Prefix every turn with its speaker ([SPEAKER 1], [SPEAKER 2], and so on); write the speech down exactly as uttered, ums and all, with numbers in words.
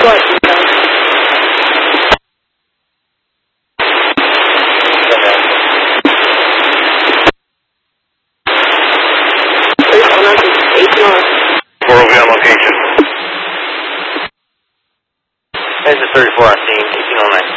[SPEAKER 1] what, detail? Please, I'm not eighteen on.
[SPEAKER 2] four will be on location. There's the thirty-four on scene, eighteen oh nine.